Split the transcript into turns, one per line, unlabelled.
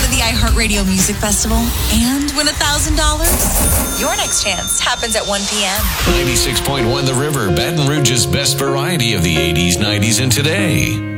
to the iHeartRadio Music Festival and win $1,000? Your next chance happens at 1 p.m.
96.1 The River, Baton Rouge's best variety of the 80s, 90s, and today.